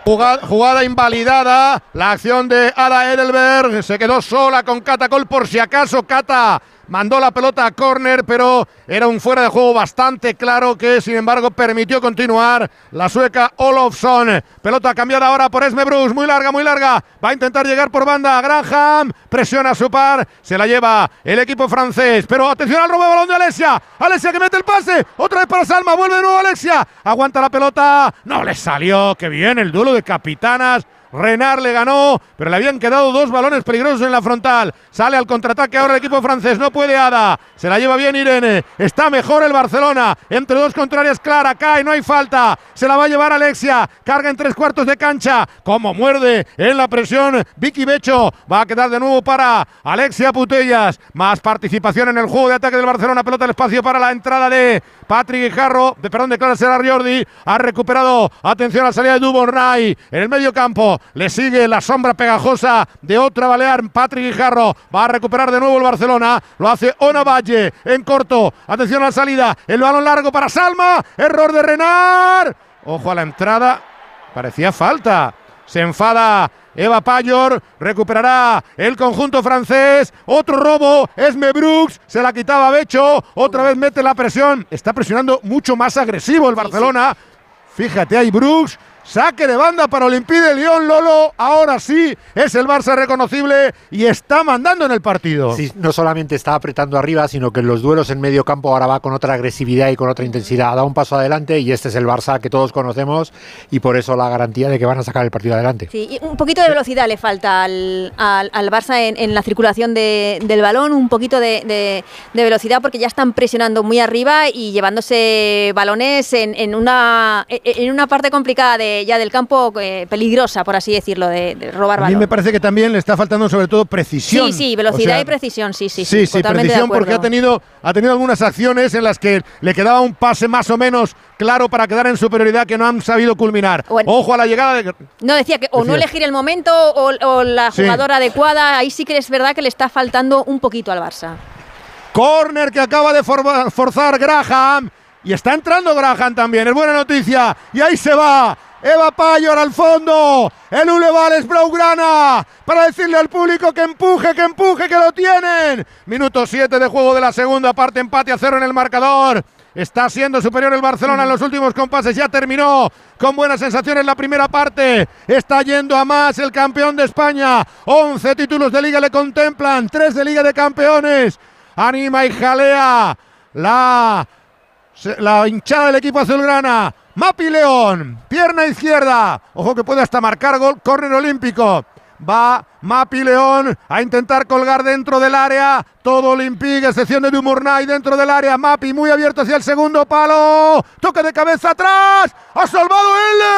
Jugada invalidada, la acción de Ada Edelberg, se quedó sola con Kata Cole por si acaso. Kata mandó la pelota a córner, pero era un fuera de juego bastante claro que sin embargo permitió continuar la sueca Olofsson. Pelota cambiada ahora por Esme Brooks, muy larga, va a intentar llegar por banda. Graham presiona a su par, se la lleva el equipo francés, pero atención al robo de balón de Alessia que mete el pase, otra vez para Salma, vuelve de nuevo Alessia, aguanta la pelota, no le salió, qué bien el duelo de capitanas. Renard le ganó, pero le habían quedado dos balones peligrosos en la frontal. Sale al contraataque ahora el equipo francés, no puede Ada, se la lleva bien Irene, está mejor el Barcelona, entre dos contrarias clara, cae, no hay falta, se la va a llevar Alessia, carga en 3/4 de cancha, como muerde en la presión Vicky Becho, va a quedar de nuevo para Alexia Putellas, más participación en el juego de ataque del Barcelona, pelota al espacio para la entrada de Patrick Guijarro, de Clara Serra Jordi, ha recuperado, atención a la salida de Duvernay, en el medio campo, le sigue la sombra pegajosa de otra balear, Patrick Guijarro, va a recuperar de nuevo el Barcelona, lo hace Ona Valle, en corto, atención a la salida, el balón largo para Salma, error de Renard, ojo a la entrada, parecía falta, se enfada Eva Payor, recuperará el conjunto francés, otro robo, Esme Brooks, se la quitaba Becho, otra vez mete la presión, está presionando mucho más agresivo el Barcelona, fíjate ahí Brooks, saque de banda para Olympique de Lyon, Lolo, ahora sí es el Barça reconocible y está mandando en el partido. Sí, no solamente está apretando arriba, sino que en los duelos en medio campo ahora va con otra agresividad y con otra intensidad, da un paso adelante y este es el Barça que todos conocemos y por eso la garantía de que van a sacar el partido adelante. Sí, y un poquito de velocidad le falta al Barça en la circulación del balón, un poquito de velocidad porque ya están presionando muy arriba y llevándose balones en una parte complicada ya del campo, peligrosa, por así decirlo, de robar balón. A mí me parece que también le está faltando sobre todo precisión. Sí, velocidad y precisión, sí, totalmente precisión, porque ha tenido algunas acciones en las que le quedaba un pase más o menos claro para quedar en superioridad que no han sabido culminar. Bueno, ojo a la llegada de... No, decía que o no elegir el momento o la jugadora adecuada, ahí sí que es verdad que le está faltando un poquito al Barça. Córner que acaba de forzar Graham, y está entrando Graham también, es buena noticia, y ahí se va Eva Payor al fondo, el Ulevales Blaugrana, para decirle al público que empuje, que lo tienen. Minuto 7 de juego de la segunda parte, empate a 0 en el marcador. Está siendo superior el Barcelona en los últimos compases, ya terminó con buenas sensaciones la primera parte. Está yendo a más el campeón de España, 11 títulos de Liga le contemplan, 3 de Liga de Campeones. Anima y jalea la hinchada del equipo azulgrana. Mapi León, pierna izquierda, ojo que puede hasta marcar gol, córner olímpico. Va Mapi León a intentar colgar dentro del área, todo Olympique, excepción de Dumurnay dentro del área. Mapi muy abierto hacia el segundo palo, toque de cabeza atrás, ha salvado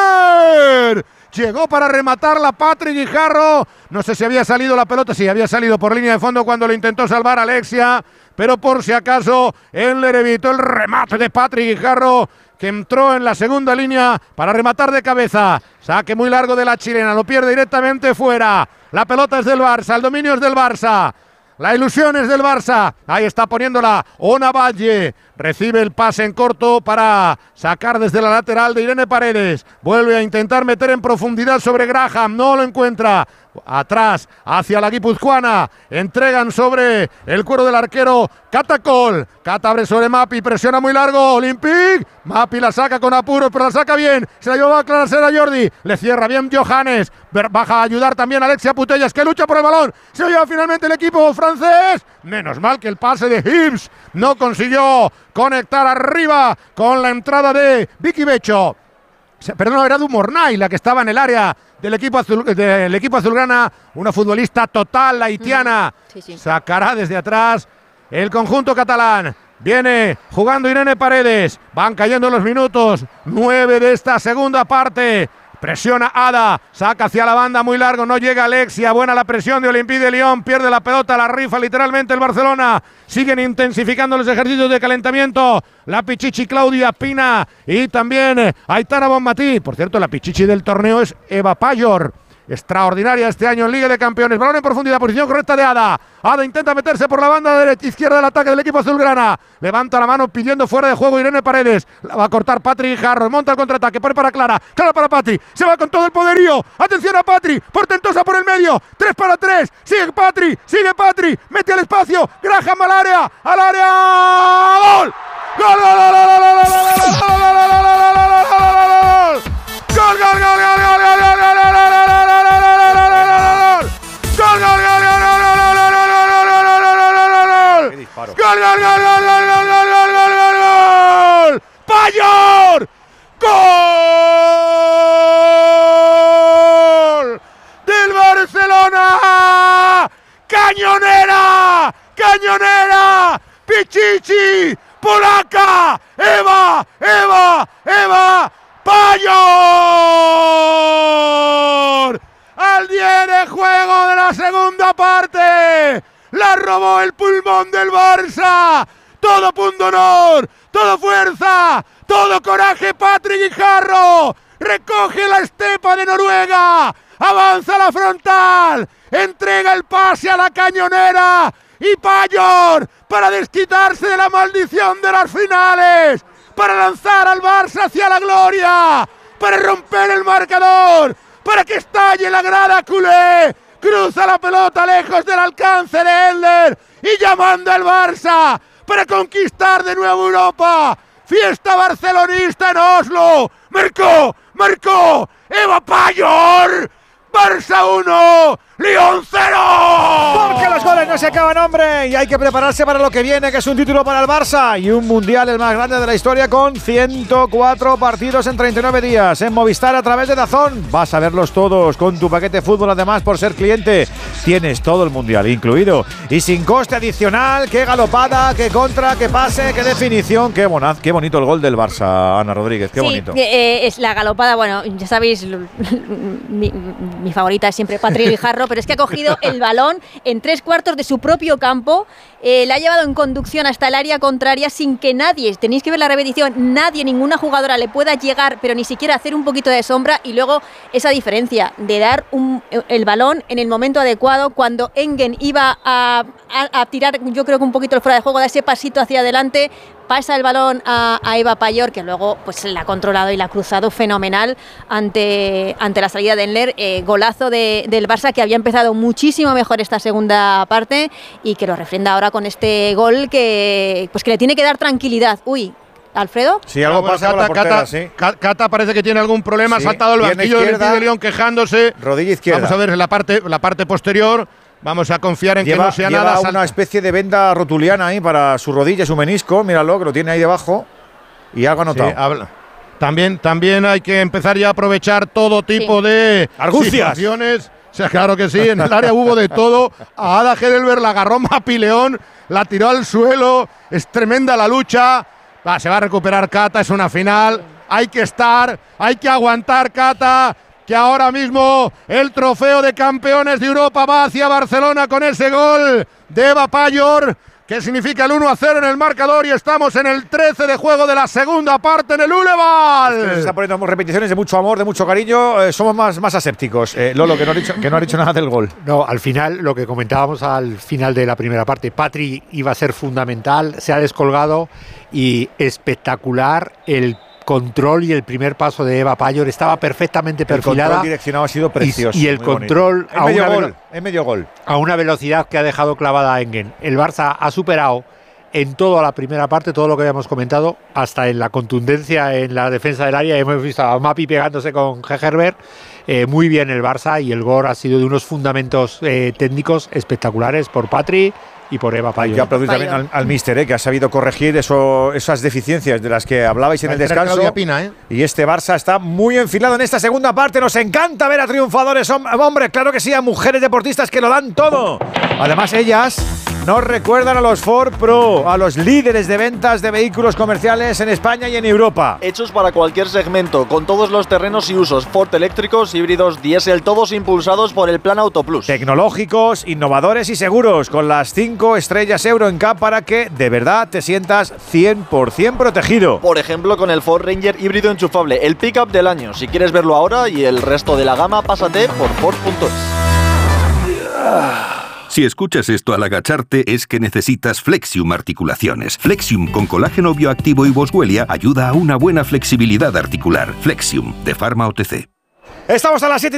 Eller. Llegó para rematarla Patrick Guijarro, no sé si había salido la pelota, sí, había salido por línea de fondo cuando lo intentó salvar Alexia, pero por si acaso Eller evitó el remate de Patrick Guijarro, que entró en la segunda línea para rematar de cabeza. Saque muy largo de la chilena, lo pierde directamente fuera. La pelota es del Barça, el dominio es del Barça. La ilusión es del Barça. Ahí está poniéndola Ona Valle. Recibe el pase en corto para sacar desde la lateral de Irene Paredes. Vuelve a intentar meter en profundidad sobre Graham. No lo encuentra. Atrás, hacia la guipuzcoana. Entregan sobre el cuero del arquero Kata Cole. Kata abre sobre Mapi. Presiona muy largo. Olympique. Mapi la saca con apuros, pero la saca bien. Se la lleva a Clara Serra Jordi. Le cierra bien Johannes. Baja a ayudar también Alexia Putellas, que lucha por el balón. Se lo lleva finalmente el equipo francés. Menos mal que el pase de Hibbs no consiguió conectar arriba con la entrada de Vicky Becho. Perdón, era Dumornay la que estaba en el área del equipo azulgrana, una futbolista total, la haitiana. Sí. Sacará desde atrás el conjunto catalán. Viene jugando Irene Paredes. Van cayendo los minutos. 9 de esta segunda parte. Presiona Ada, saca hacia la banda muy largo, no llega Alexia, buena la presión de Olympique de Lyon, pierde la pelota, la rifa literalmente el Barcelona, siguen intensificando los ejercicios de calentamiento, la pichichi Claudia Pina y también Aitana Bonmatí, por cierto la pichichi del torneo es Eva Payor, extraordinaria este año en Liga de Campeones. Balón en profundidad, posición correcta de Ada. Ada intenta meterse por la banda derecha, izquierda del ataque del equipo azulgrana. Levanta la mano pidiendo fuera de juego Irene Paredes. La va a cortar Patri Guijarro. Monta el contraataque, pone para Clara. Clara para Patri. Se va con todo el poderío. Atención a Patri. Portentosa por el medio. 3 para 3. Sigue Patri. Sigue Patri. Mete al espacio. Graham al área. Al área. ¡Gol! ¡Gol, gol, gol, gol, gol, gol, gol, gol, gol, ¡Payor! ¡Gol! ¡Del Barcelona! ¡Cañonera! ¡Cañonera! ¡Pichichi! ¡Polaca! ¡Eva! ¡Payor! Al 10 de juego de la segunda parte. La robó el pulmón del Barça. Todo punto honor, todo fuerza, todo coraje. Patri Guijarro recoge la estepa de Noruega. Avanza la frontal. Entrega el pase a la cañonera. Y Payor, para desquitarse de la maldición de las finales, para lanzar al Barça hacia la gloria, para romper el marcador, para que estalle la grada culé, cruza la pelota lejos del alcance de Elder y llamando al Barça para conquistar de nuevo Europa. Fiesta barcelonista en Oslo. Marcó Eva Payor. Barça 1, Lyon 0. Porque los goles no se acaban, hombre, y hay que prepararse para lo que viene, que es un título para el Barça y un mundial el más grande de la historia con 104 partidos en 39 días en Movistar a través de DAZN. Vas a verlos todos con tu paquete fútbol. Además, por ser cliente, tienes todo el mundial incluido y sin coste adicional. Qué galopada, qué contra, qué pase, qué definición. Qué bonito el gol del Barça, Ana Rodríguez, qué bonito. Es la galopada, bueno, ya sabéis, mi favorita es siempre Patri Guijarro, pero es que ha cogido el balón en 3/4 de su propio campo, la ha llevado en conducción hasta el área contraria sin que nadie, tenéis que ver la repetición, ninguna jugadora le pueda llegar, pero ni siquiera hacer un poquito de sombra, y luego esa diferencia de dar el balón en el momento adecuado, cuando Engen iba a tirar, yo creo que un poquito el fuera de juego, da ese pasito hacia adelante, pasa el balón a Eva Payor, que luego pues la ha controlado y la ha cruzado fenomenal ante la salida de Enler. Golazo del Barça, que había empezado muchísimo mejor esta segunda parte y que lo refrenda ahora con este gol que le tiene que dar tranquilidad. Uy, ¿Alfredo? Sí, algo pasa con la portera, sí. Cata parece que tiene algún problema, sí. Ha saltado el banquillo de León quejándose. Rodilla izquierda. Vamos a ver la parte posterior. Vamos a confiar en que no sea nada. Lleva una especie de venda rotuliana ahí para su rodilla, su menisco. Míralo, que lo tiene ahí debajo. Y algo ha notado. Sí, también hay que empezar ya a aprovechar todo tipo de situaciones. O sea, claro que sí, en el área hubo de todo. A Ada Heidelberg la agarró Mapileón, la tiró al suelo. Es tremenda la lucha. Se va a recuperar Cata, es una final. Hay que aguantar, Cata, que ahora mismo el trofeo de campeones de Europa va hacia Barcelona con ese gol de Eva Payor, que significa el 1-0 en el marcador, y estamos en el 13 de juego de la segunda parte en el Uleval. Se está poniendo repeticiones de mucho amor, de mucho cariño. Somos más asépticos. Lolo, que no ha dicho nada del gol. No, al final, lo que comentábamos al final de la primera parte, Patri iba a ser fundamental, se ha descolgado, y espectacular el control y el primer paso de Eva Payor, estaba perfectamente perfilada. El control direccionado ha sido precioso. Y el control en medio gol. A una velocidad que ha dejado clavada a Engen. El Barça ha superado en toda la primera parte, todo lo que habíamos comentado, hasta en la contundencia en la defensa del área. Hemos visto a Mapi pegándose con Hegerberg. Muy bien el Barça, y el gol ha sido de unos fundamentos técnicos espectaculares por Patri y por Eva Payor. Hay que aplaudir también al míster, que ha sabido corregir esas deficiencias de las que hablabais en el descanso. Pina, Y este Barça está muy enfilado en esta segunda parte. Nos encanta ver a triunfadores, hombre, claro que sí, a mujeres deportistas que lo dan todo. Además, ellas Nos recuerdan a los Ford Pro, a los líderes de ventas de vehículos comerciales en España y en Europa. Hechos para cualquier segmento, con todos los terrenos y usos, Ford eléctricos, híbridos, diésel, todos impulsados por el Plan Auto Plus. Tecnológicos, innovadores y seguros, con las 5 estrellas Euro NCAP para que de verdad te sientas 100% protegido. Por ejemplo, con el Ford Ranger híbrido enchufable, el pickup del año. Si quieres verlo ahora y el resto de la gama, pásate por Ford.es. Si escuchas esto al agacharte es que necesitas Flexium Articulaciones. Flexium con colágeno bioactivo y boswellia ayuda a una buena flexibilidad articular. Flexium, de Pharma OTC. Estamos a las 7.